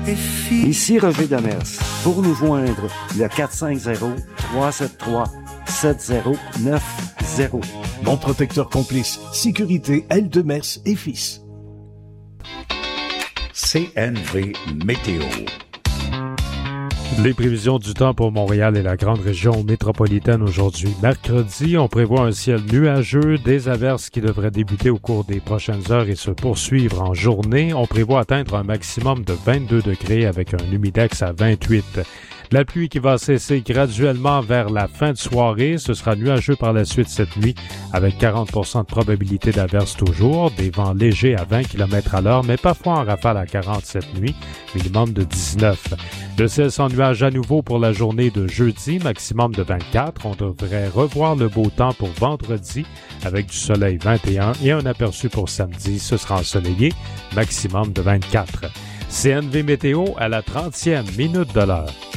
Ici Roger Demers. Pour nous joindre, le 450-373-7090. Mon protecteur complice, sécurité L. Demers et Fils. CNV Météo. Les prévisions du temps pour Montréal et la grande région métropolitaine aujourd'hui. Mercredi, on prévoit un ciel nuageux, des averses qui devraient débuter au cours des prochaines heures et se poursuivre en journée. On prévoit atteindre un maximum de 22 degrés avec un humidex à 28. La pluie qui va cesser graduellement vers la fin de soirée. Ce sera nuageux par la suite cette nuit avec 40% de probabilité d'averse toujours. Des vents légers à 20 km à l'heure, mais parfois en rafale à 40 cette nuit, minimum de 19. Le ciel sans nuages à nouveau pour la journée de jeudi, maximum de 24. On devrait revoir le beau temps pour vendredi avec du soleil 21 et un aperçu pour samedi. Ce sera ensoleillé, maximum de 24. CNV Météo à la 30e minute de l'heure.